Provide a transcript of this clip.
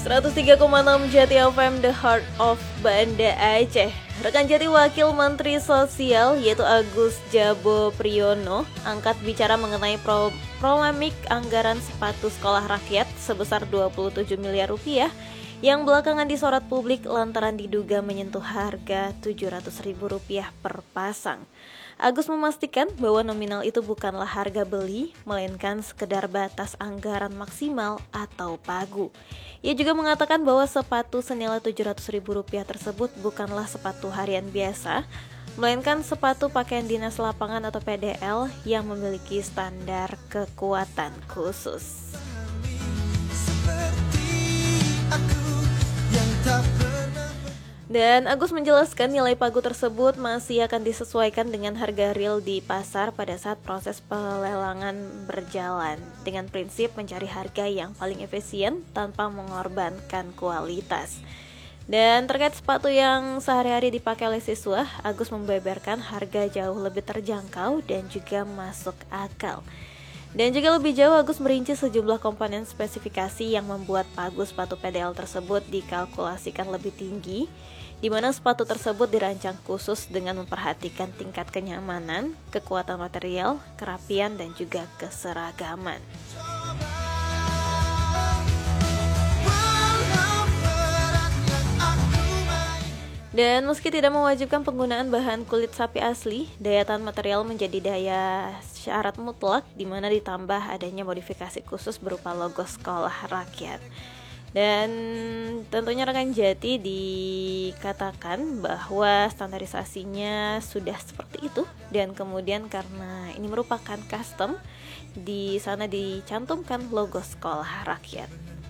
103,6 Jati FM, The Heart of Banda Aceh. Rekan Jati Wakil Menteri Sosial yaitu Agus Jabo Priyono angkat bicara mengenai polemik anggaran sepatu sekolah rakyat sebesar 27 miliar rupiah yang belakangan disorot publik lantaran diduga menyentuh harga Rp700.000 per pasang. Agus memastikan bahwa nominal itu bukanlah harga beli, melainkan sekedar batas anggaran maksimal atau pagu. Ia juga mengatakan bahwa sepatu senilai Rp700.000 tersebut bukanlah sepatu harian biasa, melainkan sepatu pakaian dinas lapangan atau PDL yang memiliki standar kekuatan khusus. Dan Agus menjelaskan nilai pagu tersebut masih akan disesuaikan dengan harga real di pasar pada saat proses pelelangan berjalan dengan prinsip mencari harga yang paling efisien tanpa mengorbankan kualitas. Dan terkait sepatu yang sehari-hari dipakai oleh siswa, Agus membeberkan harga jauh lebih terjangkau dan juga masuk akal. Dan juga lebih jauh Agus merinci sejumlah komponen spesifikasi yang membuat pagu sepatu PDL tersebut dikalkulasikan lebih tinggi, di mana sepatu tersebut dirancang khusus dengan memperhatikan tingkat kenyamanan, kekuatan material, kerapian, dan juga keseragaman. Dan meski tidak mewajibkan penggunaan bahan kulit sapi asli, daya tahan material menjadi daya syarat mutlak di mana ditambah adanya modifikasi khusus berupa logo sekolah rakyat. Dan tentunya rekan Jati dikatakan bahwa standarisasinya sudah seperti itu, dan kemudian karena ini merupakan custom, di sana dicantumkan logo sekolah rakyat.